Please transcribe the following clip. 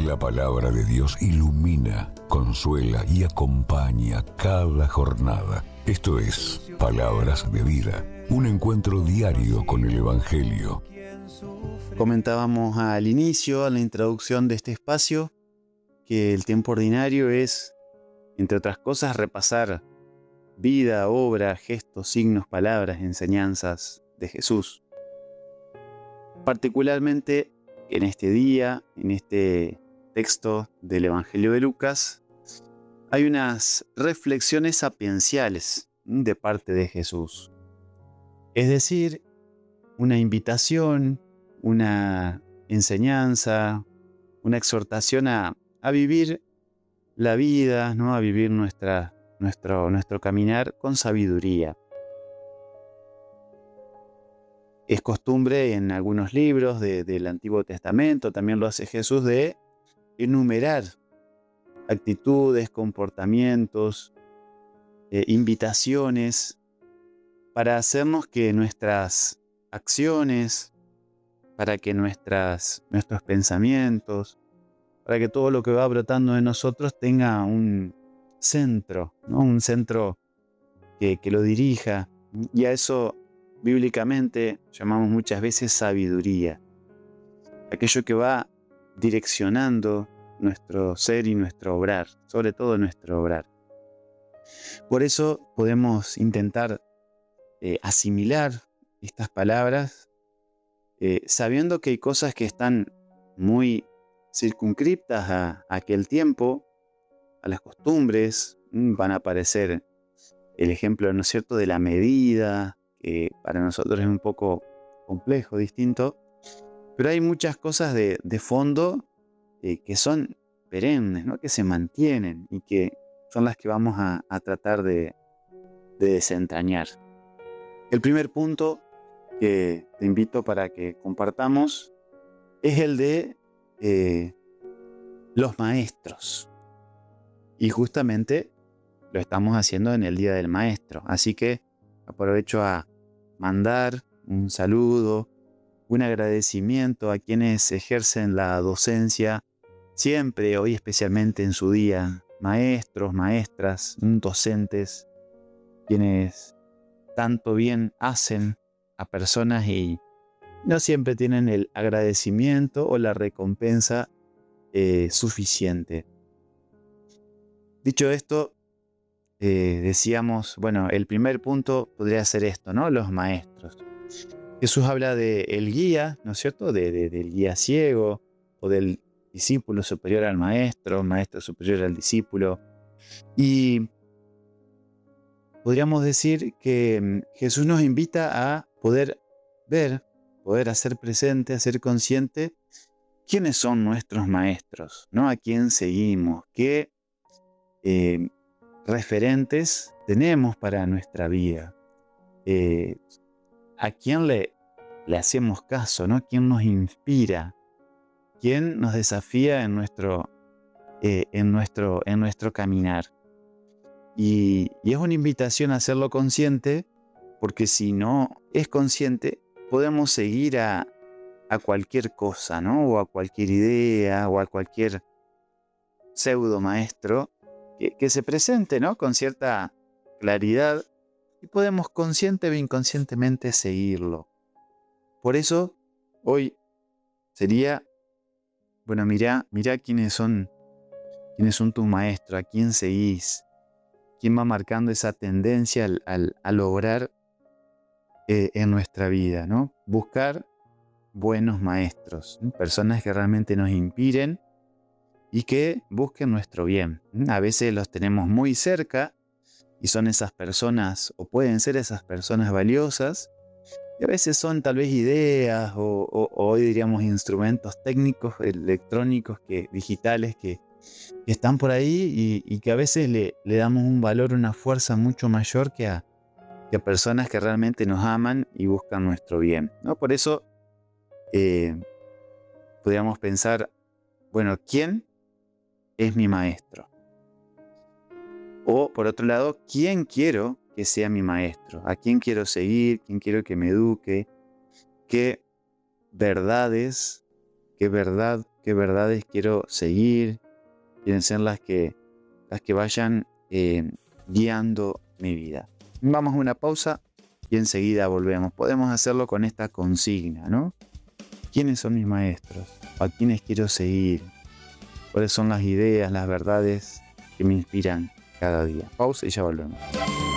La palabra de Dios ilumina, consuela y acompaña cada jornada. Esto es Palabras de Vida, un encuentro diario con el Evangelio. Comentábamos al inicio, a la introducción de este espacio, que el tiempo ordinario es, entre otras cosas, repasar vida, obra, gestos, signos, palabras, enseñanzas de Jesús. Particularmente en este día, en este texto del Evangelio de Lucas, hay unas reflexiones sapienciales de parte de Jesús. Es decir, una invitación, una enseñanza, una exhortación a vivir la vida, ¿no? A vivir nuestro caminar con sabiduría. Es costumbre en algunos libros del Antiguo Testamento, también lo hace Jesús, de enumerar actitudes, comportamientos, invitaciones para hacernos que nuestras acciones, para que nuestros pensamientos, para que todo lo que va brotando de nosotros tenga un centro, ¿no? Un centro que lo dirija. Y a eso bíblicamente llamamos muchas veces sabiduría. Aquello que va direccionando nuestro ser y nuestro obrar, sobre todo nuestro obrar. Por eso podemos intentar asimilar estas palabras sabiendo que hay cosas que están muy circunscriptas a aquel tiempo, a las costumbres. Van a aparecer el ejemplo, ¿no es cierto?, de la medida, que para nosotros es un poco complejo, distinto, pero hay muchas cosas de fondo que son perennes, ¿no?, que se mantienen y que son las que vamos a tratar de desentrañar. El primer punto que te invito para que compartamos es el de los maestros. Y justamente lo estamos haciendo en el Día del Maestro. Así que aprovecho a mandar un saludo, un agradecimiento a quienes ejercen la docencia siempre, hoy especialmente en su día. Maestros, maestras, docentes, quienes tanto bien hacen a personas y no siempre tienen el agradecimiento o la recompensa suficiente. Dicho esto, decíamos, bueno, el primer punto podría ser esto, ¿no? Los maestros. Jesús habla del guía, ¿no es cierto? Del guía ciego o del discípulo superior al maestro, maestro superior al discípulo. Y podríamos decir que Jesús nos invita a poder ver, poder hacer presente, hacer consciente quiénes son nuestros maestros, ¿no? A quién seguimos, qué referentes tenemos para nuestra vida, a quién le hacemos caso, ¿no? ¿Quién nos inspira? ¿Quién nos desafía en nuestro caminar? Y es una invitación a hacerlo consciente, porque si no es consciente, podemos seguir a cualquier cosa, ¿no? O a cualquier idea, o a cualquier pseudo maestro que se presente, ¿no?, con cierta claridad, y podemos consciente o inconscientemente seguirlo. Por eso, hoy sería, bueno, mirá quiénes son tus maestros, a quién seguís, quién va marcando esa tendencia a lograr en nuestra vida, ¿no? Buscar buenos maestros, ¿no? Personas que realmente nos inspiren y que busquen nuestro bien. A veces los tenemos muy cerca y son esas personas, o pueden ser esas personas valiosas, y a veces son tal vez ideas o hoy diríamos instrumentos técnicos, electrónicos, digitales que están por ahí y que a veces le damos un valor, una fuerza mucho mayor que a personas que realmente nos aman y buscan nuestro bien, ¿no? Por eso podríamos pensar, bueno, ¿quién es mi maestro? O por otro lado, ¿quién quiero que sea mi maestro? ¿A quién quiero seguir? ¿Quién quiero que me eduque? ¿Qué verdades, qué qué verdades quiero seguir, quieren ser las que vayan guiando mi vida. Vamos a una pausa y enseguida volvemos. Podemos hacerlo con esta consigna, ¿no? ¿Quiénes son mis maestros? ¿A quiénes quiero seguir? ¿Cuáles son las ideas, las verdades que me inspiran cada día? Pausa y ya volvemos.